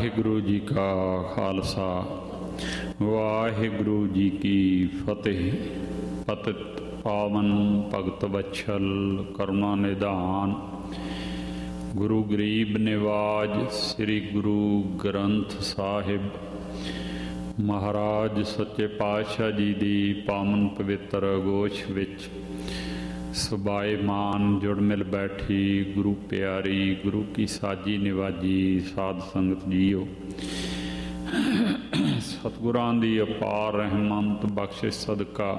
ਵਾਹਿਗੁਰੂ ਜੀ ਕਾ ਖਾਲਸਾ ਵਾਹਿਗੁਰੂ ਜੀ ਕੀ ਫਤਿਹ। ਪਤਿਤ ਪਾਵਨ ਭਗਤ ਵਛਲ ਕਰੁਣਾ ਨਿਧਾਨ ਗੁਰੂ ਗਰੀਬ ਨਿਵਾਜ ਸ੍ਰੀ ਗੁਰੂ ਗ੍ਰੰਥ ਸਾਹਿਬ ਮਹਾਰਾਜ ਸੱਚੇ ਪਾਤਸ਼ਾਹ ਜੀ ਦੀ ਪਾਵਨ ਪਵਿੱਤਰ ਗੋਸ਼ ਵਿੱਚ ਸਬਾਏਮਾਨ ਜੁੜ ਮਿਲ ਬੈਠੀ ਗੁਰੂ ਪਿਆਰੀ ਗੁਰੂ ਕੀ ਸਾਜੀ ਨਿਵਾਜੀ ਸਾਧ ਸੰਗਤ ਜੀਓ, ਸਤਿਗੁਰਾਂ ਦੀ ਅਪਾਰ ਰਹਿਮਤ ਬਖਸ਼ਿਸ਼ ਸਦਕਾ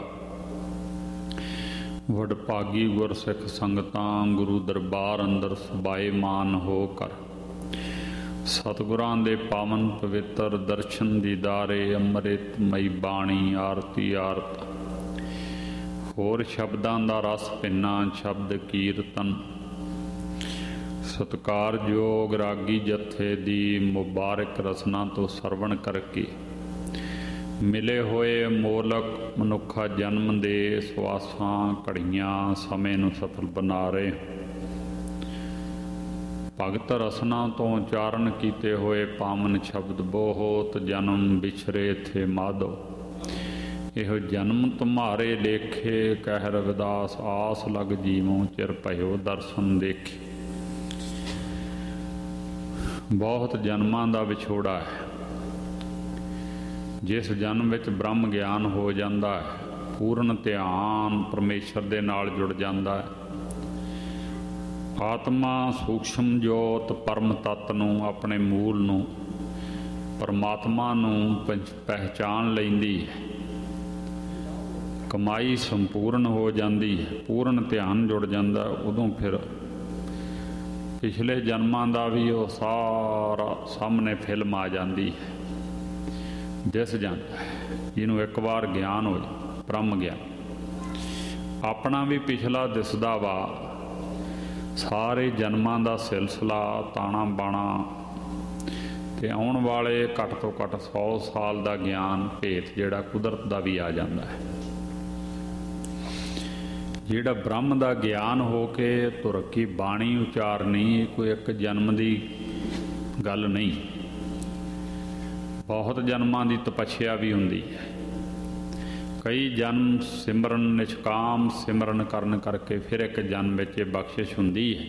ਵਡਭਾਗੀ ਗੁਰਸਿੱਖ ਸੰਗਤਾਂ ਗੁਰੂ ਦਰਬਾਰ ਅੰਦਰ ਸਬਾਏਮਾਨ ਹੋ ਕਰ ਸਤਿਗੁਰਾਂ ਦੇ ਪਾਵਨ ਪਵਿੱਤਰ ਦਰਸ਼ਨ ਦੀਦਾਰੇ ਅੰਮ੍ਰਿਤਮਈ ਬਾਣੀ ਆਰਤੀ ਆਰਤ ਹੋਰ ਸ਼ਬਦਾਂ ਦਾ ਰਸ ਪਿੰਨਾ ਸ਼ਬਦ ਕੀਰਤਨ ਸਤਿਕਾਰਯੋਗ ਰਾਗੀ ਜਥੇ ਦੀ ਮੁਬਾਰਕ ਰਸਨਾ ਤੋਂ ਸਰਵਣ ਕਰਕੇ ਮਿਲੇ ਹੋਏ ਮੋਲਕ ਮਨੁੱਖਾ ਜਨਮ ਦੇ ਸਵਾਸਾਂ ਘੜੀਆਂ ਸਮੇਂ ਨੂੰ ਸਫਲ ਬਣਾ ਰਹੇ। ਭਗਤ ਰਸਨਾ ਤੋਂ ਉਚਾਰਨ ਕੀਤੇ ਹੋਏ ਪਾਵਨ ਸ਼ਬਦ ਬਹੁਤ ਜਨਮ ਵਿਛਰੇ ਥੇ ਮਾਧੋ, ਇਹੋ ਜਨਮ ਤੁਮਾਰੇ ਲੇਖੇ ਕਹਿ ਰਵਿਦਾਸ ਆਸ ਲਗ ਜੀਵੋਂ ਚਿਰ ਭਇਓ ਦਰਸ਼ਨ ਦੇਖੇ। ਬਹੁਤ ਜਨਮਾਂ ਦਾ ਵਿਛੋੜਾ ਹੈ। ਜਿਸ ਜਨਮ ਵਿੱਚ ਬ੍ਰਹਮ ਗਿਆਨ ਹੋ ਜਾਂਦਾ ਹੈ, ਪੂਰਨ ਧਿਆਨ ਪਰਮੇਸ਼ਰ ਦੇ ਨਾਲ ਜੁੜ ਜਾਂਦਾ ਹੈ, ਆਤਮਾ ਸੂਖਸ਼ਮ ਜੋਤ ਪਰਮ ਤੱਤ ਨੂੰ ਆਪਣੇ ਮੂਲ ਨੂੰ ਪਰਮਾਤਮਾ ਨੂੰ ਪਹਿਚਾਣ ਲੈਂਦੀ ਹੈ, ਕਮਾਈ ਸੰਪੂਰਨ ਹੋ ਜਾਂਦੀ ਹੈ, ਪੂਰਨ ਧਿਆਨ ਜੁੜ ਜਾਂਦਾ। ਉਦੋਂ ਫਿਰ ਪਿਛਲੇ ਜਨਮਾਂ ਦਾ ਵੀ ਉਹ ਸਾਰਾ ਸਾਹਮਣੇ ਫਿਲਮ ਆ ਜਾਂਦੀ ਹੈ, ਦਿਸ ਜਾਂਦਾ ਹੈ। ਜਿਹਨੂੰ ਇੱਕ ਵਾਰ ਗਿਆਨ ਹੋ ਜਾਏ ਬ੍ਰਹਮ ਗਿਆਨ, ਆਪਣਾ ਵੀ ਪਿਛਲਾ ਦਿਸਦਾ ਵਾ, ਸਾਰੇ ਜਨਮਾਂ ਦਾ ਸਿਲਸਿਲਾ ਤਾਣਾ ਬਾਣਾ ਤੇ ਆਉਣ ਵਾਲੇ ਘੱਟ ਤੋਂ ਘੱਟ 100 ਸਾਲ ਦਾ ਗਿਆਨ ਭੇਤ ਜਿਹੜਾ ਕੁਦਰਤ ਦਾ ਵੀ ਆ ਜਾਂਦਾ ਹੈ। ਜਿਹੜਾ ਬ੍ਰਹਮ ਦਾ ਗਿਆਨ ਹੋ ਕੇ ਤੁਰਕੀ ਬਾਣੀ ਉਚਾਰਨੀ ਕੋਈ ਇੱਕ ਜਨਮ ਦੀ ਗੱਲ ਨਹੀਂ, ਬਹੁਤ ਜਨਮਾਂ ਦੀ ਤਪੱਸਿਆ ਵੀ ਹੁੰਦੀ ਹੈ। ਕਈ ਜਨਮ ਸਿਮਰਨ ਨਿਸ਼ਕਾਮ ਸਿਮਰਨ ਕਰਨ ਕਰਕੇ ਫਿਰ ਇੱਕ ਜਨਮ ਵਿੱਚ ਇਹ ਬਖਸ਼ਿਸ਼ ਹੁੰਦੀ ਹੈ,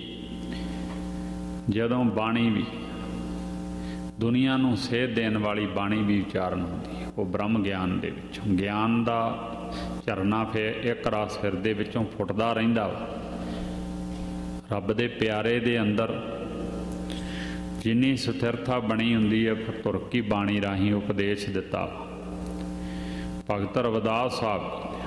ਜਦੋਂ ਬਾਣੀ ਵੀ ਦੁਨੀਆ ਨੂੰ ਸੇਧ ਦੇਣ ਵਾਲੀ ਬਾਣੀ ਵੀ ਉਚਾਰਨ ਹੁੰਦੀ ਹੈ। ਉਹ ਬ੍ਰਹਮ ਗਿਆਨ ਦੇ ਵਿੱਚੋਂ ਗਿਆਨ ਦਾ ਝਰਨਾ ਫਿਰ ਇੱਕ ਰਾਸ ਸਿਰ ਦੇ ਵਿੱਚੋਂ ਫੁੱਟਦਾ ਰਹਿੰਦਾ ਵਾ। ਰੱਬ ਦੇ ਪਿਆਰੇ ਦੇ ਅੰਦਰ ਜਿੰਨੀ ਸਥਿਰਤਾ ਬਣੀ ਹੁੰਦੀ ਹੈ, ਫਿਰ ਤੁਰਕੀ ਬਾਣੀ ਰਾਹੀਂ ਉਪਦੇਸ਼ ਦਿੱਤਾ। ਭਗਤ ਰਵਿਦਾਸ ਸਾਹਿਬ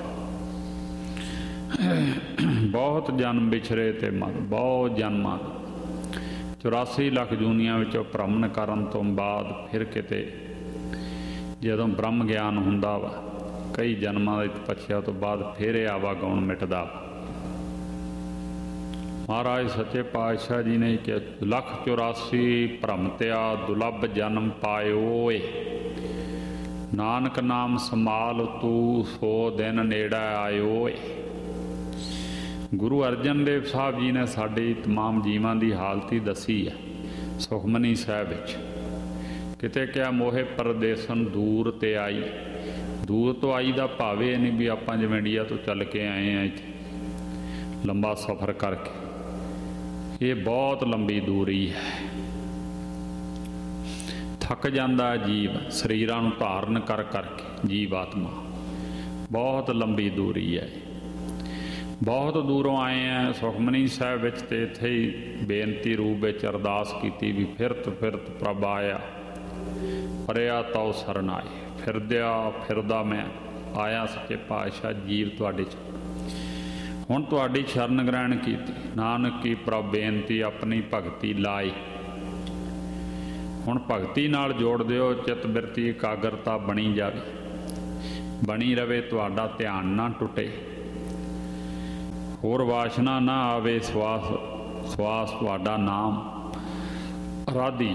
ਬਹੁਤ ਜਨਮ ਵਿਛਰੇ ਤੇ ਮਨ ਬਹੁਤ ਜਨਮਾਂ 84 ਲੱਖ ਜੂਨੀਆਂ ਵਿੱਚੋਂ ਭ੍ਰਮਣ ਕਰਨ ਤੋਂ ਬਾਅਦ ਫਿਰ ਕਿਤੇ ਜਦੋਂ ਬ੍ਰਹਮ ਗਿਆਨ ਹੁੰਦਾ ਵਾ, ਕਈ ਜਨਮਾਂ ਦੀ ਤਪੱਸਿਆ ਤੋਂ ਬਾਅਦ ਫਿਰ ਇਹ ਆਵਾਗਾਉਣ ਮਿਟਦਾ। ਮਹਾਰਾਜ ਸੱਚੇ ਪਾਤਸ਼ਾਹ ਜੀ ਨੇ ਕਿ 184 ਭ੍ਰਮਤਿਆ ਦੁਲੱਭ ਜਨਮ ਪਾਇਓਏ, ਨਾਨਕ ਨਾਮ ਸਮਾਲ ਤੂੰ ਸੋ ਦਿਨ ਨੇੜਾ ਆਇਓਏ। ਗੁਰੂ ਅਰਜਨ ਦੇਵ ਸਾਹਿਬ ਜੀ ਨੇ ਸਾਡੀ ਤਮਾਮ ਜੀਵਾਂ ਦੀ ਹਾਲਤ ਹੀ ਦੱਸੀ ਹੈ ਸੁਖਮਨੀ ਸਾਹਿਬ ਵਿੱਚ। ਕਿਤੇ ਕਿਹਾ ਮੋਹੇ ਪਰਦੇਸਨ ਦੂਰ ਤੇ ਆਈ, ਦੂਰ ਤੋਂ ਆਈ ਦਾ ਭਾਵ ਇਹ ਨਹੀਂ ਵੀ ਆਪਾਂ ਜਿਵੇਂ ਇੰਡੀਆ ਤੋਂ ਚੱਲ ਕੇ ਆਏ ਹਾਂ ਇੱਥੇ ਲੰਬਾ ਸਫ਼ਰ ਕਰਕੇ, ਇਹ ਬਹੁਤ ਲੰਬੀ ਦੂਰੀ ਹੈ। ਥੱਕ ਜਾਂਦਾ ਜੀਵ ਸਰੀਰਾਂ ਨੂੰ ਧਾਰਨ ਕਰ ਕਰਕੇ, ਜੀਵ ਆਤਮਾ ਬਹੁਤ ਲੰਬੀ ਦੂਰੀ ਹੈ। ਬਹੁਤ ਦੂਰੋਂ ਆਏ ਆ ਸੁਖਮਨੀ ਸਾਹਿਬ ਵਿੱਚ, ਤੇ ਇੱਥੇ ਹੀ ਬੇਨਤੀ ਰੂਪ ਵਿੱਚ ਅਰਦਾਸ ਕੀਤੀ ਵੀ ਫਿਰਤ ਫਿਰਤ ਪ੍ਰਭ ਆਇਆ ਪਰਿਆ ਤਉ ਸਰਨ ਆਏ। ਫਿਰਦਾ ਮੈਂ ਆਇਆ ਸੱਚੇ ਪਾਤਸ਼ਾਹ ਜੀਵ ਤੁਹਾਡੇ 'ਚ, ਹੁਣ ਤੁਹਾਡੀ ਸ਼ਰਨ ਗ੍ਰਹਿਣ ਕੀਤੀ। ਨਾਨਕ ਕੀ ਪ੍ਰਭ ਬੇਨਤੀ ਆਪਣੀ ਭਗਤੀ ਲਾਈ। ਹੁਣ ਭਗਤੀ ਨਾਲ ਜੋੜ ਦਿਓ, ਚਿੱਤ ਬਿਰਤੀ ਇਕਾਗਰਤਾ ਬਣੀ ਜਾਵੇ, ਬਣੀ ਰਵੇ, ਤੁਹਾਡਾ ਧਿਆਨ ਨਾ ਟੁੱਟੇ, ਹੋਰ ਵਾਸ਼ਨਾ ਨਾ ਆਵੇ, ਸਵਾਸ ਤੁਹਾਡਾ ਨਾਮ ਰਾਧੀ।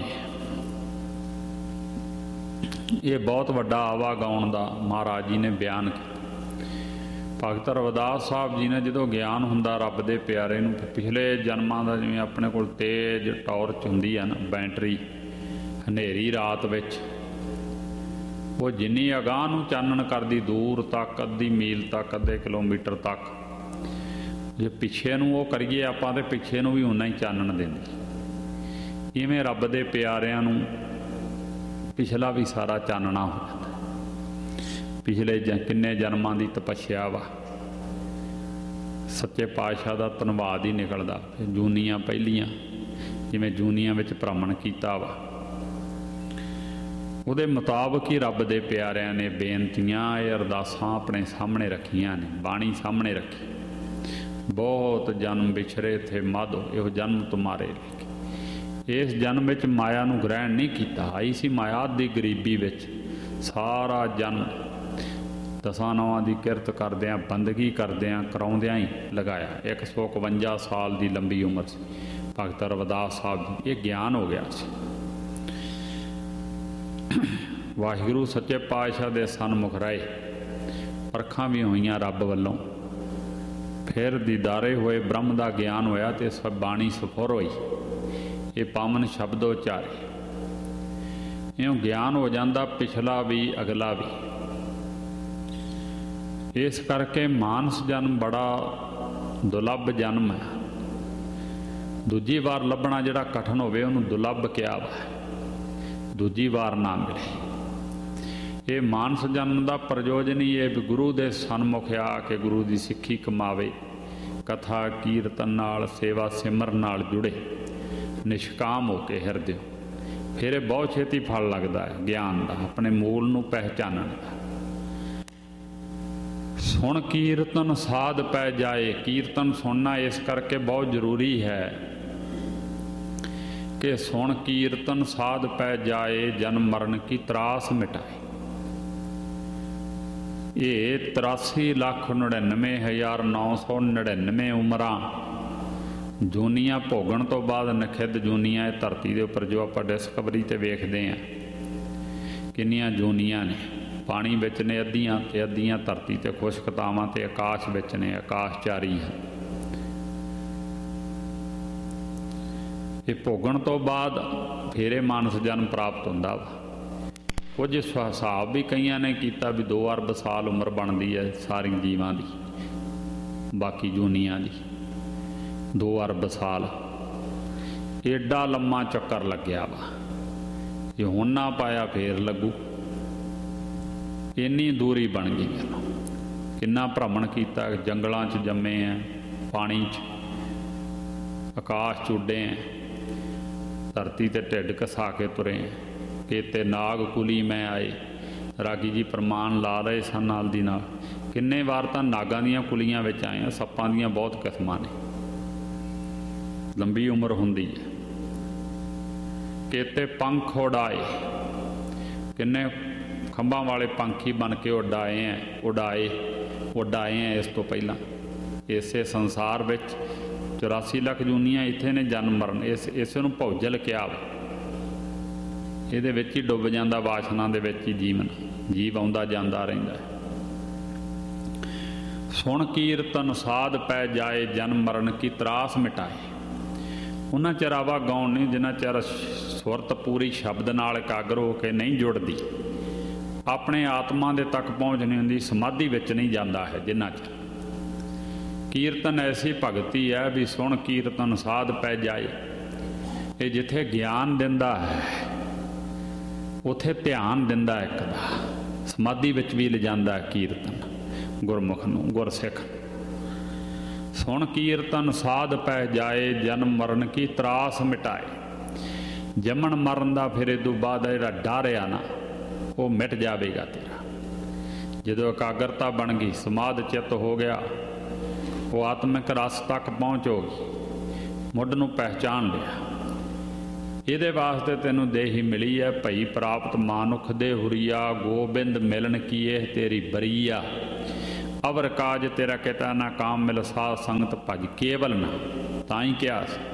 ਇਹ ਬਹੁਤ ਵੱਡਾ ਆਵਾਗਾਉਣ ਦਾ ਮਹਾਰਾਜ ਜੀ ਨੇ ਬਿਆਨ ਕੀਤਾ। ਭਗਤ ਰਵਿਦਾਸ ਸਾਹਿਬ ਜੀ ਨੇ ਜਦੋਂ ਗਿਆਨ ਹੁੰਦਾ ਰੱਬ ਦੇ ਪਿਆਰੇ ਨੂੰ, ਪਿਛਲੇ ਜਨਮਾਂ ਦਾ ਜਿਵੇਂ ਆਪਣੇ ਕੋਲ ਤੇਜ਼ ਟਾਰਚ ਹੁੰਦੀ ਹੈ ਨਾ ਬੈਟਰੀ, ਹਨੇਰੀ ਰਾਤ ਵਿੱਚ ਉਹ ਜਿੰਨੀ ਅਗਾਂਹ ਨੂੰ ਚਾਨਣ ਕਰਦੀ, ਦੂਰ ਤੱਕ, ਅੱਧੀ ਮੀਲ ਤੱਕ, ਅੱਧੇ ਕਿਲੋਮੀਟਰ ਤੱਕ, ਜੇ ਪਿੱਛੇ ਨੂੰ ਉਹ ਕਰੀਏ ਆਪਾਂ ਤਾਂ ਪਿੱਛੇ ਨੂੰ ਵੀ ਓਨਾ ਹੀ ਚਾਨਣ ਦਿੰਦੀ। ਇਵੇਂ ਰੱਬ ਦੇ ਪਿਆਰਿਆਂ ਨੂੰ ਪਿਛਲਾ ਵੀ ਸਾਰਾ ਚਾਨਣਾ ਹੋ ਜਾਂਦਾ। ਪਿਛਲੇ ਕਿੰਨੇ ਜਨਮਾਂ ਦੀ ਤਪੱਸਿਆ ਵਾ, ਸੱਚੇ ਪਾਤਸ਼ਾਹ ਦਾ ਧੰਨਵਾਦ ਹੀ ਨਿਕਲਦਾ। ਜੂਨੀਆਂ ਪਹਿਲੀਆਂ ਜਿਵੇਂ ਜੂਨੀਆਂ ਵਿੱਚ ਭ੍ਰਮਣ ਕੀਤਾ ਵਾ, ਉਹਦੇ ਮੁਤਾਬਕ ਹੀ ਰੱਬ ਦੇ ਪਿਆਰਿਆਂ ਨੇ ਬੇਨਤੀਆਂ, ਇਹ ਅਰਦਾਸਾਂ ਆਪਣੇ ਸਾਹਮਣੇ ਰੱਖੀਆਂ ਨੇ, ਬਾਣੀ ਸਾਹਮਣੇ ਰੱਖੀ। ਬਹੁਤ ਜਨਮ ਵਿਛਰੇ ਥੇ ਮਾਧੋ, ਇਹੋ ਜਨਮ ਤੁਮਾਰੇ ਲਿਖੇ। ਇਸ ਜਨਮ ਵਿੱਚ ਮਾਇਆ ਨੂੰ ਗ੍ਰਹਿਣ ਨਹੀਂ ਕੀਤਾ। ਆਈ ਸੀ ਮਾਇਆ ਦੀ ਗਰੀਬੀ ਵਿੱਚ, ਸਾਰਾ ਜਨਮ ਦਸਾਂ ਨੌਆਂ ਦੀ ਕਿਰਤ ਕਰਦਿਆਂ, ਬੰਦਗੀ ਕਰਦਿਆਂ, ਕਰਾਉਂਦਿਆਂ ਹੀ ਲਗਾਇਆ। 151 ਸਾਲ ਦੀ ਲੰਬੀ ਉਮਰ ਸੀ ਭਗਤ ਰਵਿਦਾਸ ਸਾਹਿਬ ਦੀ। ਇਹ ਗਿਆਨ ਹੋ ਗਿਆ ਸੀ। ਵਾਹਿਗੁਰੂ ਸੱਚੇ ਪਾਤਸ਼ਾਹ ਦੇ ਸਨਮੁਖ ਰਹੇ, ਪਰਖਾਂ ਵੀ ਹੋਈਆਂ ਰੱਬ ਵੱਲੋਂ, ਫਿਰ ਦੀਦਾਰੇ ਹੋਏ, ਬ੍ਰਹਮ ਦਾ ਗਿਆਨ ਹੋਇਆ ਅਤੇ ਸਭ ਬਾਣੀ ਸਫੁਰ ਹੋਈ। ਇਹ ਪਾਵਨ ਸ਼ਬਦ ਉਚਾਰੇ, ਇਉਂ ਗਿਆਨ ਹੋ ਜਾਂਦਾ, ਪਿਛਲਾ ਵੀ ਅਗਲਾ ਵੀ। ਇਸ ਕਰਕੇ ਮਾਨਸ ਜਨਮ ਬੜਾ ਦੁਰਲੱਭ ਜਨਮ ਹੈ। ਦੂਜੀ ਵਾਰ ਲੱਭਣਾ ਜਿਹੜਾ ਕਠਨ ਹੋਵੇ ਉਹਨੂੰ ਦੁਰਲੱਭ ਕਿਹਾ ਵਾ, ਦੂਜੀ ਵਾਰ ਨਾ ਮਿਲੇ। ਇਹ ਮਾਨਸ ਜਨਮ ਦਾ ਪ੍ਰਯੋਜਨ ਹੀ ਇਹ ਵੀ ਗੁਰੂ ਦੇ ਸਨਮੁਖ ਆ ਕੇ ਗੁਰੂ ਦੀ ਸਿੱਖੀ ਕਮਾਵੇ, ਕਥਾ ਕੀਰਤਨ ਨਾਲ, ਸੇਵਾ ਸਿਮਰਨ ਨਾਲ ਜੁੜੇ, ਨਿਸ਼ਕਾਮ ਹੋ ਕੇ ਹਿਰਦੇ। ਫਿਰ ਇਹ ਬਹੁਤ ਛੇਤੀ ਫਲ ਲੱਗਦਾ ਹੈ ਗਿਆਨ ਦਾ, ਆਪਣੇ ਮੂਲ ਨੂੰ ਪਹਿਚਾਨਣ ਦਾ। ਸੁਣ ਕੀਰਤਨ ਸਾਧ ਪੈ ਜਾਏ। ਕੀਰਤਨ ਸੁਣਨਾ ਇਸ ਕਰਕੇ ਬਹੁਤ ਜ਼ਰੂਰੀ ਹੈ ਕਿ ਸੁਣ ਕੀਰਤਨ ਸਾਧ ਪੈ ਜਾਏ, ਜਨਮ ਮਰਨ ਕੀ ਤਰਾਸ ਮਿਟਾਏ। ਇਹ 83,99,999 ਉਮਰਾਂ ਜੂਨੀਆਂ ਭੋਗਣ ਤੋਂ ਬਾਅਦ ਨਖਿੱਧ ਜੂਨੀਆਂ ਇਹ ਧਰਤੀ ਦੇ ਉੱਪਰ ਜੋ ਆਪਾਂ ਡਿਸਕਵਰੀ 'ਤੇ ਵੇਖਦੇ ਹਾਂ, ਕਿੰਨੀਆਂ ਜੂਨੀਆਂ ਨੇ। ਪਾਣੀ ਵਿੱਚ ਨੇ ਅੱਧੀਆਂ, ਅਤੇ ਅੱਧੀਆਂ ਧਰਤੀ 'ਤੇ ਖੁਸ਼ਕਤਾਵਾਂ ਅਤੇ ਆਕਾਸ਼ ਵਿੱਚ ਨੇ, ਆਕਾਸ਼ਚਾਰੀ ਹਨ। ਇਹ ਭੋਗਣ ਤੋਂ ਬਾਅਦ ਫਿਰ ਇਹ ਮਾਨਸ ਜਨਮ ਪ੍ਰਾਪਤ ਹੁੰਦਾ ਵਾ। ਕੁਝ ਹਿਸਾਬ ਵੀ ਕਈਆਂ ਨੇ ਕੀਤਾ ਵੀ 2 ਅਰਬ ਸਾਲ ਉਮਰ ਬਣਦੀ ਹੈ ਸਾਰੀ ਜੀਵਾਂ ਦੀ, ਬਾਕੀ ਜੂਨੀਆਂ ਦੀ 2 ਅਰਬ ਸਾਲ। ਏਡਾ ਲੰਮਾ ਚੱਕਰ ਲੱਗਿਆ ਵਾ, ਜੇ ਹੁਣ ਨਾ ਪਾਇਆ ਫੇਰ ਲੱਗੂ। ਇੰਨੀ ਦੂਰੀ ਬਣ ਗਈ ਮੈਨੂੰ। ਕਿੰਨਾ ਭ੍ਰਮਣ ਕੀਤਾ, ਜੰਗਲਾਂ 'ਚ ਜੰਮੇ ਆ, ਪਾਣੀ 'ਚ, ਆਕਾਸ਼ 'ਚ ਉੱਡੇ ਆ, ਧਰਤੀ 'ਤੇ ਢਿੱਡ ਘਸਾ ਕੇ ਤੁਰੇ। ਕੇਤੇ ਨਾਗ ਕੁਲੀ ਮੈਂ ਆਏ, ਰਾਗੀ ਜੀ ਪ੍ਰਮਾਣ ਲਾ ਰਹੇ ਸਨ ਨਾਲ ਦੀ ਨਾਲ। ਕਿੰਨੇ ਵਾਰ ਤਾਂ ਨਾਗਾਂ ਦੀਆਂ ਕੁਲੀਆਂ ਵਿੱਚ ਆਏ ਆ। ਸੱਪਾਂ ਦੀਆਂ ਬਹੁਤ ਕਿਸਮਾਂ ਨੇ, ਲੰਬੀ ਉਮਰ ਹੁੰਦੀ ਹੈ। ਕੇਤੇ ਪੰਖ ਉਡਾਏ, ਕਿੰਨੇ ਖੰਭਾਂ ਵਾਲੇ ਪੰਖੀ ਬਣ ਕੇ ਉਡਾਏ ਆ ਇਸ ਤੋਂ ਪਹਿਲਾਂ। ਇਸੇ ਸੰਸਾਰ ਵਿੱਚ 84 ਲੱਖ ਜੂਨੀਆਂ ਇੱਥੇ ਨੇ ਜਨਮ ਮਰਨ। ਇਸੇ ਨੂੰ ਭੌਜਲ ਕਿਹਾ ਵਾ। ਇਹਦੇ ਵਿੱਚ ਹੀ ਡੁੱਬ ਜਾਂਦਾ, ਵਾਸ਼ਨਾ ਦੇ ਵਿੱਚ ਹੀ ਜੀਵ ਆਉਂਦਾ ਜਾਂਦਾ ਰਹਿੰਦਾ। ਸੁਣ ਕੀਰਤਨ ਸਾਧ ਪੈ ਜਾਏ, ਜਨਮ ਮਰਨ ਕੀ ਤਰਾਸ ਮਿਟਾਏ। ਉਹਨਾਂ ਚਿਰ ਆਵਾ ਗਾਉਣ ਨਹੀਂ ਜਿੰਨਾ ਚਿਰ ਸੁਰਤ ਪੂਰੀ ਸ਼ਬਦ ਨਾਲ ਇਕਾਗਰ ਹੋ ਕੇ ਨਹੀਂ ਜੁੜਦੀ, ਆਪਣੇ ਆਤਮਾ ਦੇ ਤੱਕ ਪਹੁੰਚ ਨਹੀਂ ਹੁੰਦੀ, ਸਮਾਧੀ ਵਿੱਚ ਨਹੀਂ ਜਾਂਦਾ ਹੈ ਜਿੰਨਾ ਚਿਰ। ਕੀਰਤਨ ਐਸੀ ਭਗਤੀ ਹੈ ਵੀ ਸੁਣ ਕੀਰਤਨ ਸਾਧ ਪੈ ਜਾਏ। ਇਹ ਜਿੱਥੇ ਗਿਆਨ ਦਿੰਦਾ ਹੈ ਉੱਥੇ ਧਿਆਨ ਦਿੰਦਾ ਇੱਕ ਦਾ, ਸਮਾਧੀ ਵਿੱਚ ਵੀ ਲਿਜਾਂਦਾ ਕੀਰਤਨ ਗੁਰਮੁਖ ਨੂੰ, ਗੁਰਸਿੱਖ। ਸੁਣ ਕੀਰਤਨ ਸਾਧ ਪੈ ਜਾਏ, ਜਨਮ ਮਰਨ ਕੀ ਤਰਾਸ ਮਿਟਾਏ। ਜੰਮਣ ਮਰਨ ਦਾ ਫਿਰ ਇਹ ਤੋਂ ਬਾਅਦ ਜਿਹੜਾ ਡਰ ਆ ਨਾ, ਉਹ ਮਿਟ ਜਾਵੇਗਾ ਤੇਰਾ। ਜਦੋਂ ਇਕਾਗਰਤਾ ਬਣ ਗਈ, ਸਮਾਧ ਚਿੱਤ ਹੋ ਗਿਆ, ਉਹ ਆਤਮਿਕ ਰਸ ਤੱਕ ਪਹੁੰਚੋਗੀ, ਮੁੱਢ ਨੂੰ ਪਹਿਚਾਣ ਲਿਆ। ਇਹਦੇ ਵਾਸਤੇ ਤੈਨੂੰ ਦੇਹੀ ਮਿਲੀ ਹੈ। ਭਈ ਪ੍ਰਾਪਤ ਮਾਨੁਖ ਦੇ ਹੁਰੀਆ, ਗੋਬਿੰਦ ਮਿਲਣ ਕੀ ਇਹ ਤੇਰੀ ਬਰੀਆ। ਅਵਰ ਕਾਜ ਤੇਰਾ ਕਿਤਾ ਨਾ ਕਾਮ, ਮਿਲ ਸਾਧ ਸੰਗਤ ਭਜ ਕੇਵਲ ਨਾ। ਤਾਂ ਹੀ ਕਿਹਾ ਸੀ,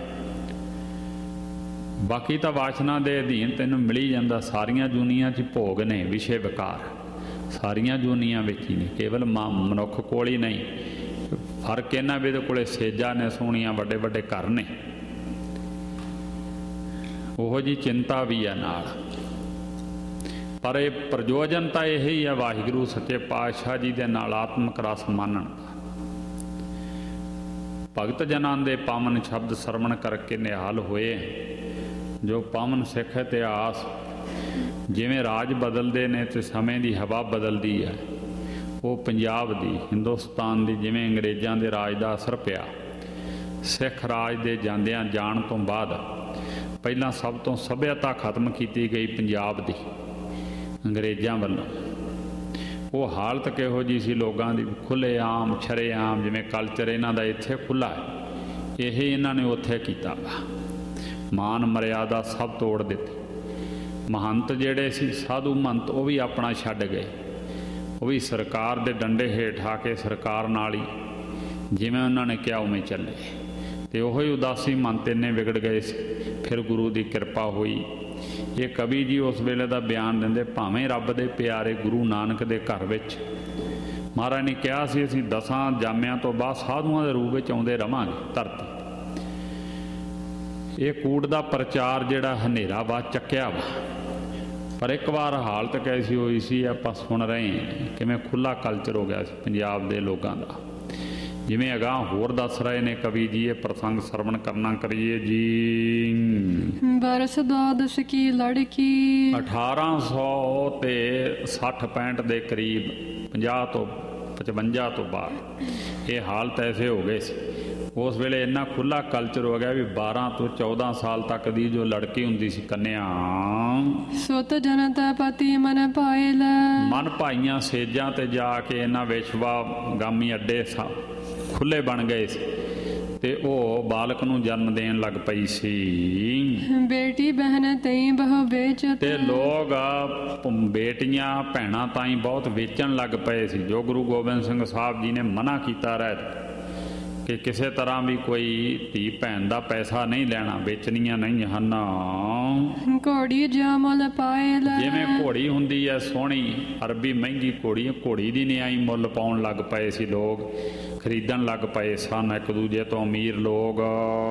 ਬਾਕੀ ਤਾਂ ਵਾਸ਼ਨਾ ਦੇ ਅਧੀਨ ਤੈਨੂੰ ਮਿਲੀ ਜਾਂਦਾ। ਸਾਰੀਆਂ ਜੂਨੀਆਂ 'ਚ ਭੋਗ ਨੇ, ਵਿਸ਼ੇ ਵਿਕਾਰ ਸਾਰੀਆਂ ਜੂਨੀਆਂ ਵਿੱਚ ਹੀ ਨੇ, ਕੇਵਲ ਮਨੁੱਖ ਕੋਲ ਹੀ ਨਹੀਂ। ਫਰਕ ਇਹਨਾਂ ਵੀ ਇਹਦੇ ਕੋਲੇ ਸੇਜਾਂ ਨੇ, ਸੋਹਣੀਆਂ, ਵੱਡੇ ਵੱਡੇ ਘਰ ਨੇ। ਉਹੋ ਜਿਹੀ ਚਿੰਤਾ ਵੀ ਹੈ ਨਾਲ। ਪਰ ਇਹ ਪ੍ਰਯੋਜਨ ਤਾਂ ਇਹ ਹੀ ਹੈ ਵਾਹਿਗੁਰੂ ਸੱਚੇ ਪਾਤਸ਼ਾਹ ਜੀ ਦੇ ਨਾਲ ਆਤਮਿਕ ਰਸ ਮਾਨਣ ਦਾ। ਭਗਤ ਜਨਾਂ ਦੇ ਪਾਵਨ ਸ਼ਬਦ ਸਰਵਣ ਕਰਕੇ ਨਿਹਾਲ ਹੋਏ। ਜੋ ਪਾਵਨ ਸਿੱਖ ਇਤਿਹਾਸ ਜਿਵੇਂ ਰਾਜ ਬਦਲਦੇ ਨੇ ਤੇ ਸਮੇਂ ਦੀ ਹਵਾ ਬਦਲਦੀ ਹੈ, ਉਹ ਪੰਜਾਬ ਦੀ, ਹਿੰਦੁਸਤਾਨ ਦੀ ਜਿਵੇਂ ਅੰਗਰੇਜ਼ਾਂ ਦੇ ਰਾਜ ਦਾ ਅਸਰ ਪਿਆ। ਸਿੱਖ ਰਾਜ ਦੇ ਜਾਂਦਿਆਂ ਜਾਣ ਤੋਂ ਬਾਅਦ ਪਹਿਲਾਂ ਸਭ ਤੋਂ ਸੱਭਿਅਤਾ ਖਤਮ ਕੀਤੀ ਗਈ ਪੰਜਾਬ ਦੀ ਅੰਗਰੇਜ਼ਾਂ ਵੱਲੋਂ। ਉਹ ਹਾਲਤ ਕਿਹੋ ਜਿਹੀ ਸੀ ਲੋਕਾਂ ਦੀ, ਖੁੱਲ੍ਹੇਆਮ ਸ਼ਰੇਆਮ, ਜਿਵੇਂ ਕਲਚਰ ਇਹਨਾਂ ਦਾ ਇੱਥੇ ਖੁੱਲ੍ਹਾ ਹੈ, ਇਹ ਇਹਨਾਂ ਨੇ ਉੱਥੇ ਕੀਤਾ। ਮਾਨ ਮਰਿਆਦਾ ਸਭ ਤੋੜ ਦਿੱਤੀ। ਮਹੰਤ ਜਿਹੜੇ ਸੀ, ਸਾਧੂ ਮਹੰਤ, ਉਹ ਵੀ ਆਪਣਾ ਛੱਡ ਗਏ। ਉਹ ਵੀ ਸਰਕਾਰ ਦੇ ਡੰਡੇ ਹੇਠ ਆ ਕੇ ਸਰਕਾਰ ਨਾਲ ਹੀ ਜਿਵੇਂ ਉਹਨਾਂ ਨੇ ਕਿਹਾ ਉਵੇਂ ਚੱਲੇ। ਅਤੇ ਉਹੀ ਉਦਾਸੀ ਮਹੰਤ ਇੰਨੇ ਵਿਗੜ ਗਏ ਸੀ। ਫਿਰ ਗੁਰੂ ਦੀ ਕਿਰਪਾ ਹੋਈ। ਇਹ ਕਵੀ ਜੀ ਉਸ ਵੇਲੇ ਦਾ ਬਿਆਨ ਦਿੰਦੇ, ਭਾਵੇਂ ਰੱਬ ਦੇ ਪਿਆਰੇ ਗੁਰੂ ਨਾਨਕ ਦੇ ਘਰ ਵਿੱਚ ਮਹਾਰਾਜ ਨੇ ਕਿਹਾ ਸੀ ਅਸੀਂ 10 ਜਾਮਿਆਂ ਤੋਂ ਬਾਅਦ ਸਾਧੂਆਂ ਦੇ ਰੂਪ ਵਿੱਚ ਆਉਂਦੇ ਰਵਾਂਗੇ ਧਰਤੀ। ਇਹ ਕੂੜ ਦਾ ਪ੍ਰਚਾਰ ਜਿਹੜਾ ਹਨੇਰਾ ਬਾਅਦ ਚੱਕਿਆ ਵਾ। ਪਰ ਇੱਕ ਵਾਰ ਹਾਲਤ ਕੈਸੀ ਹੋਈ ਸੀ ਆਪਾਂ ਸੁਣ ਰਹੇ ਹਾਂ, ਕਿਵੇਂ ਖੁੱਲ੍ਹਾ ਕਲਚਰ ਹੋ ਗਿਆ ਸੀ ਪੰਜਾਬ ਦੇ ਲੋਕਾਂ ਦਾ। ਜਿਵੇਂ ਅਗਾਂਹ ਹੋਰ ਦੱਸ ਰਹੇ ਨੇ ਕਵੀ ਜੀ, ਇਹ ਪ੍ਰਸੰਗ ਸਰਵਣ ਕਰਨਾ ਕਰੀਏ ਜੀ। ਬਰਸ ਦਵਾਦਸ਼ ਕੀ ਲੜਕੀ 1800 ਤੇ 60-65 ਦੇ ਕਰੀਬ, 50 ਤੋਂ 55 ਤੋਂ ਬਾਅਦ ਇਹ ਹਾਲਤ ਐਸੇ ਹੋ ਗਏ ਸੀ। ਉਸ ਵੇਲੇ ਇੰਨਾ ਖੁੱਲ੍ਹਾ ਕਲਚਰ ਹੋ ਗਿਆ ਵੀ 12 ਤੋਂ 14 ਸਾਲ ਤੱਕ ਦੀ ਜੋ ਲੜਕੀ ਹੁੰਦੀ ਸੀ ਕੰਨਿਆ, ਸੁਤ ਜਨਤਾ ਪਤੀ ਮਨ ਪਾਇਲ, ਮਨ ਭਾਈਆਂ ਸੇਜਾਂ ਤੇ ਜਾ ਕੇ ਇਹਨਾਂ ਵਿਸ਼ਵਾਗਾਮੀ ਅੱਡੇ ਖੁੱਲ੍ਹੇ ਬਣ ਗਏ ਸੀ ਤੇ ਉਹ ਬਾਲਕ ਨੂੰ ਜਨਮ ਦੇਣ ਲੱਗ ਪਈ ਸੀ। ਬੇਟੀ ਬਹਿਨ ਤਈ ਬਹੁ ਵੇਚਤ, ਤੇ ਲੋਕ ਬੇਟੀਆਂ ਭੈਣਾਂ ਤਾਈਂ ਬਹੁਤ ਵੇਚਣ ਲੱਗ ਪਏ ਸੀ। ਜੋ ਗੁਰੂ ਗੋਬਿੰਦ ਸਿੰਘ ਸਾਹਿਬ ਜੀ ਨੇ ਮਨਾ ਕੀਤਾ ਰਹਿ ਕਿ ਕਿਸੇ ਤਰ੍ਹਾਂ ਵੀ ਕੋਈ ਧੀ ਭੈਣ ਦਾ ਪੈਸਾ ਨਹੀਂ ਲੈਣਾ, ਵੇਚਣੀਆਂ ਨਹੀਂ ਹਨ। ਘੋੜੀ ਜਿਉ ਮੁੱਲ ਪਾਇਲ, ਜਿਵੇਂ ਘੋੜੀ ਹੁੰਦੀ ਹੈ ਸੋਹਣੀ ਅਰਬੀ ਮਹਿੰਗੀ ਘੋੜੀ, ਘੋੜੀ ਦੀ ਨਿਆਈ ਮੁੱਲ ਪਾਉਣ ਲੱਗ ਪਏ ਸੀ ਲੋਕ, ਖਰੀਦਣ ਲੱਗ ਪਏ ਸਨ ਇੱਕ ਦੂਜੇ ਤੋਂ ਅਮੀਰ ਲੋਕ।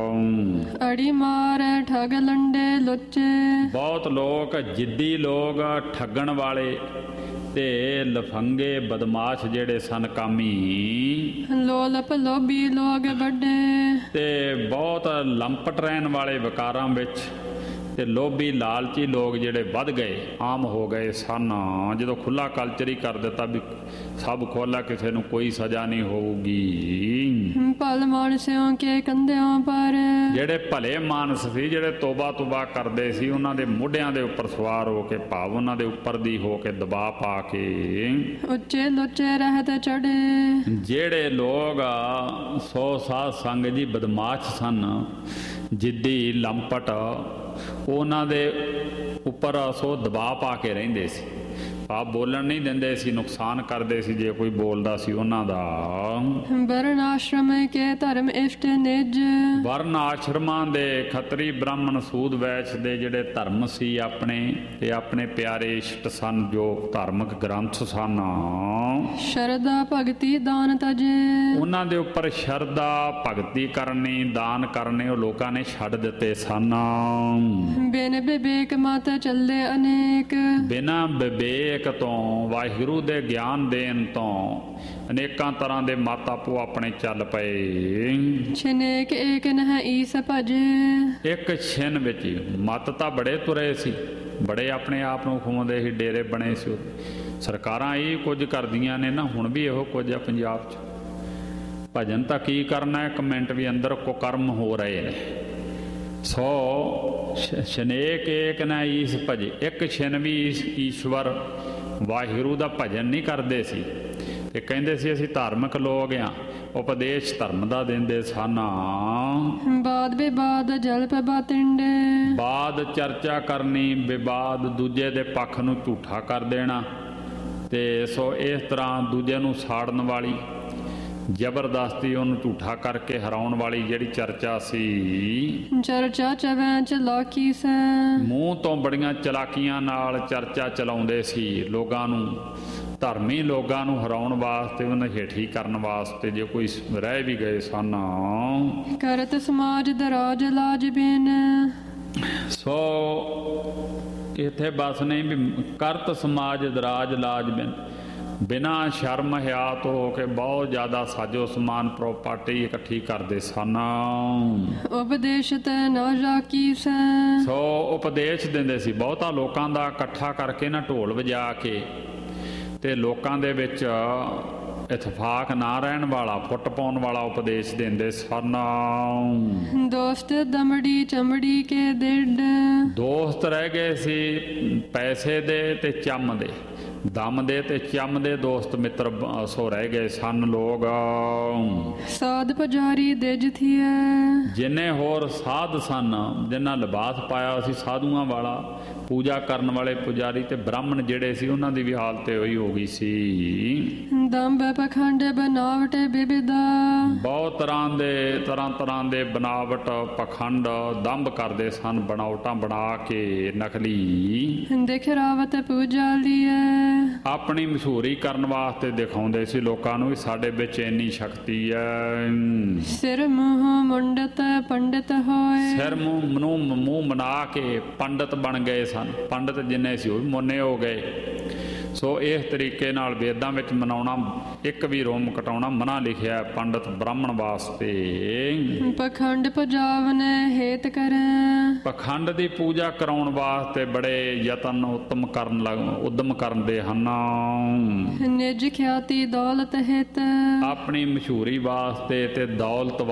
ਅੜੀ ਮਾਰ ਠੱਗ ਲੰਡੇ ਲੁੱਚੇ, ਬਹੁਤ ਲੋਕ ਜਿੱਦੀ ਲੋਕ, ਠੱਗਣ ਵਾਲੇ ਤੇ ਲਫੰਗੇ ਬਦਮਾਸ਼ ਜਿਹੜੇ ਸਨ ਕਾਮੀ, ਲੋਲਪ ਲੋਭੀ ਲੋਕ ਵੱਡੇ, ਤੇ ਬਹੁਤ ਲੰਪਟ ਰਹਿਣ ਵਾਲੇ ਵਿਕਾਰਾਂ ਵਿੱਚ ਤੇ ਲੋਭੀ ਲਾਲਚੀ ਲੋਕ ਜਿਹੜੇ ਵੱਧ ਗਏ, ਆਮ ਹੋ ਗਏ ਸਨ। ਜਦੋਂ ਖੁੱਲ੍ਹਾ ਕਲਚਰ ਹੀ ਕਰ ਦਿੱਤਾ ਵੀ ਸਭ ਖੋਲ੍ਹਾ, ਕਿਸੇ ਨੂੰ ਕੋਈ ਸਜ਼ਾ ਨਹੀਂ ਹੋਊਗੀ। ਭਲ ਮਾਨਸਿਓਂ ਕੇ ਕੰਧਿਆਂ ਪਰ, ਜਿਹੜੇ ਭਲੇ ਮਾਨਸ ਸੀ, ਜਿਹੜੇ ਤੋਬਾ ਕਰਦੇ ਸੀ, ਉਹਨਾਂ ਦੇ ਮੋਢਿਆਂ ਦੇ ਉੱਪਰ ਸਵਾਰ ਹੋ ਕੇ, ਭਾਵ ਉਹਨਾਂ ਦੇ ਉੱਪਰ ਦੀ ਹੋ ਕੇ ਦਬਾਅ ਪਾ ਕੇ ਉੱਚੇ ਲੁੱਚੇ ਰਹਿਤ ਚੜੇ। ਜਿਹੜੇ ਲੋਕ 100 ਸਾਧ ਸੰਗ ਜੀ ਬਦਮਾਸ਼ ਸਨ, ਜਿੱਦੀ ਲੰਪਟ, ਉਹਨਾਂ ਦੇ ਉੱਪਰ ਸੋ ਦਬਾਅ ਪਾ ਕੇ ਰਹਿੰਦੇ ਸੀ। ਆਪ ਬੋਲਣ ਨਹੀਂ ਦਿੰਦੇ ਸੀ, ਨੁਕਸਾਨ ਕਰਦੇ ਸੀ ਜੇ ਕੋਈ ਬੋਲਦਾ ਸੀ ਉਹਨਾਂ ਦਾ। ਵਰਨ ਆਸ਼ਰਮ ਕੇ ਧਰਮ ਇਸ਼ਟ ਨਿਜ, ਵਰਨ ਆਸ਼ਰਮਾਂ ਦੇ ਖੱਤਰੀ ਬ੍ਰਾਹਮਣ ਸੂਦ ਵੈਸ਼ ਦੇ ਜਿਹੜੇ ਧਰਮ ਸੀ ਆਪਣੇ, ਤੇ ਆਪਣੇ ਪਿਆਰੇ ਇਸ਼ਟ ਸਨ, ਜੋ ਧਾਰਮਿਕ ਗ੍ਰੰਥ ਸਨ। ਸ਼ਰਧਾ ਭਗਤੀ ਦਾਨ ਤਜੇ, ਉਹਨਾਂ ਦੇ ਉੱਪਰ ਸ਼ਰਧਾ ਭਗਤੀ ਕਰਨੀ, ਦਾਨ ਕਰਨੇ ਉਹ ਲੋਕਾਂ ਨੇ ਛੱਡ ਦਿੱਤੇ ਸਨ। ਬਿਨ ਵਿਵੇਕ ਮਤ ਚੱਲੇ ਅਨੇਕ, ਬਿਨਾਂ ਵਿਵੇਕ ਤੋਂ, ਵਾਹਿਗੁਰੂ ਦੇ ਗਿਆਨ ਦੇਣ ਤੋਂ ਅਨੇਕਾਂ ਤਰ੍ਹਾਂ ਦੇ ਮਤ ਆਪੋ ਆਪਣੇ ਚੱਲ ਪਏ। ਛਿਨੇਕ ਏਕ ਨਹਿ ਈਸ ਭਜੇ, ਇੱਕ ਛਿਨ ਵਿੱਚ ਮਤ ਤਾਂ ਬੜੇ ਤੁਰੇ ਸੀ, ਬੜੇ ਆਪਣੇ ਆਪ ਨੂੰ ਖੁਆਉਂਦੇ ਸੀ, ਡੇਰੇ ਬਣੇ ਸੀ। ਸਰਕਾਰਾਂ ਇਹ ਕੁਝ ਕਰਦੀਆਂ ਨੇ ਨਾ, ਹੁਣ ਵੀ ਇਹੋ ਕੁਝ ਆ ਪੰਜਾਬ 'ਚ। ਭਜਨ ਤਾਂ ਕੀ ਕਰਨਾ, ਇੱਕ ਮਿੰਟ ਵੀ ਅੰਦਰ ਕੁਕਰਮ ਹੋ ਰਹੇ ਨੇ। 100 ਛਨੇਕ ਏਕ ਨਾ ਈਸ ਭਜੇ, ਇੱਕ ਛਿਨ ਵੀ ਈਸ਼ਵਰ ਵਾਹਿਗੁਰੂ ਦਾ ਭਜਨ ਨਹੀਂ ਕਰਦੇ ਸੀ। ਤੇ ਕਹਿੰਦੇ ਸੀ ਅਸੀਂ ਧਾਰਮਿਕ ਲੋਕ ਹਾਂ, ਉਪਦੇਸ਼ ਧਰਮ ਦਾ ਦਿੰਦੇ ਸਨ। ਬਾਦ ਵਿਵਾਦ ਜਲਪ ਬਾਤਿੰਡੇ, ਬਾਦ ਚਰਚਾ ਕਰਨੀ, ਵਿਵਾਦ ਦੂਜੇ ਦੇ ਪੱਖ ਨੂੰ ਝੂਠਾ ਕਰ ਦੇਣਾ। ਤੇ ਸੋ ਇਸ ਤਰ੍ਹਾਂ ਦੂਜੇ ਨੂੰ ਸਾੜਨ ਵਾਲੀ, ਜ਼ਬਰਦਸਤੀ ਉਹਨੂੰ ਝੂਠਾ ਕਰਕੇ ਹਰਾਉਣ ਵਾਲੀ ਜਿਹੜੀ ਚਰਚਾ ਸੀ, ਚਰਚਾ ਚਵੈਂ ਚਲਾਕੀ ਸੈ, ਮੂੰਹ ਤੋਂ ਬੜੀਆਂ ਚਲਾਕੀਆਂ ਨਾਲ ਚਰਚਾ ਚਲਾਉਂਦੇ ਸੀ ਲੋਕਾਂ ਨੂੰ, ਧਰਮੀ ਲੋਕਾਂ ਨੂੰ ਹਰਾਉਣ ਵਾਸਤੇ, ਉਹਨਾਂ ਹੇਠੀ ਕਰਨ ਵਾਸਤੇ। ਜੇ ਕੋਈ ਰਹਿ ਵੀ ਗਏ ਸਨ, ਕਰਤ ਸਮਾਜ ਦਰਾਜ ਲਾਜ ਬਿਨ, ਸੋ ਇੱਥੇ ਬਸ ਨਹੀਂ ਵੀ ਕਰਤ ਸਮਾਜ ਦਰਾਜ ਲਾਜ ਬਿਨਾਂ ਸ਼ਰਮ ਹਿਆ ਤੋਂ ਹੋ ਕੇ ਬਹੁਤ ਜ਼ਿਆਦਾ ਸਾਜੋ ਸਮਾਨ ਪ੍ਰੋਪਰਟੀ ਇਕੱਠੀ ਕਰਦੇ ਸਨ। ਉਪਦੇਸ਼ ਤੈ ਨਾ ਜਾਕੀਸੈ। ਸੋ ਉਪਦੇਸ਼ ਦਿੰਦੇ ਸੀ ਬਹੁਤਾ ਲੋਕਾਂ ਦਾ ਇਕੱਠਾ ਕਰਕੇ ਨਾ ਢੋਲ ਵਜਾ ਕੇ, ਤੇ ਲੋਕਾਂ ਦੇ ਵਿੱਚ ਇਤਫਾਕ ਨਾ ਰਹਿਣ ਵਾਲਾ, ਫੁੱਟ ਪਾਉਣ ਵਾਲਾ ਉਪਦੇਸ਼ ਦਿੰਦੇ ਸਨ। ਦੋਸਤ ਦਮੜੀ ਚਮੜੀ ਕੇ ਡਿੱਡ। ਦੋਸਤ ਰਹਿ ਗਏ ਸੀ ਪੈਸੇ ਦੇ ਤੇ ਚੰਮ ਦੇ, ਦਮ ਦੇ ਤੇ ਚੰਮ ਦੇ ਦੋਸਤ ਮਿੱਤਰ ਸੋ ਰਹਿ ਗਏ ਸਨ ਲੋਕ। ਸਾਧ ਪੁਜਾਰੀ ਦਿਜ ਥੀਐ। ਜਿੰਨੇ ਹੋਰ ਸਾਧ ਸਨ, ਜਿਨ੍ਹਾਂ ਲਿਬਾਸ ਪਾਇਆ ਸੀ ਸਾਧੂਆਂ ਵਾਲਾ, ਪੂਜਾ ਕਰਨ ਵਾਲੇ ਪੁਜਾਰੀ ਤੇ ਬ੍ਰਾਹਮਣ ਜਿਹੜੇ ਸੀ, ਉਹਨਾਂ ਦੀ ਵੀ ਹਾਲਤ ਉਹੀ ਹੋ ਗਈ ਸੀ। ਦੰਭ ਪਖੰਡ ਬਨਾਵਟ ਬਿਬਿਦਾ। ਬਹੁਤ ਤਰ੍ਹਾਂ ਦੇ ਬਨਾਵਟ ਪਖੰਡ ਦੰਭ ਕਰਦੇ ਸਨ, ਬਣਾਵਟਾਂ ਬਣਾ ਕੇ ਨਕਲੀ। ਦਿਖਰਾਵਤ ਪੂਜਾ ਲੀਐ। ਆਪਣੀ ਮਸ਼ਹੂਰੀ ਕਰਨ ਵਾਸਤੇ ਦਿਖਾਉਂਦੇ ਸੀ ਲੋਕਾਂ ਨੂੰ ਵੀ ਸਾਡੇ ਵਿੱਚ ਇੰਨੀ ਸ਼ਕਤੀ ਹੈ। ਸਿਰ ਮੂੰਹ ਮੁੰਡਤ ਪੰਡਿਤ ਹੋਏ। ਸਿਰ ਮੂੰਹ ਮਨਾ ਕੇ ਪੰਡਿਤ ਬਣ ਗਏ ਸਨ। ਪੰਡਿਤ ਜਿੰਨੇ ਸੀ ਉਹ ਵੀ ਮੁੰਨੇ ਹੋ ਗਏ। ਸੋ ਇਸ ਤਰੀਕੇ ਨਾਲ ਵੇਦਾਂ ਵਿੱਚ ਮਨਾਉਣਾ, ਇੱਕ ਵੀ ਰੋਮ ਕਟਾਉਣਾ ਮਨਾ ਲਿਖਿਆ ਪੰਡਿਤ ਬ੍ਰਾਹਮਣ ਵਾਸਤੇ। ਪਖੰਡ ਪੁਜਾਵਨੇ ਹੇਤ ਕਰੈ। ਪਖੰਡ ਦੀ ਪੂਜਾ ਕਰਾਉਣ ਵਾਸਤੇ ਬੜੇ ਯਤਨ ਉਦਮ ਕਰਦੇ ਹਨ। ਨਿਜ ਖਿਆਤੀ ਦੌਲਤ ਹਿਤ। ਆਪਣੀ ਮਸ਼ਹੂਰੀ ਵਾਸਤੇ ਤੇ ਦੌਲਤ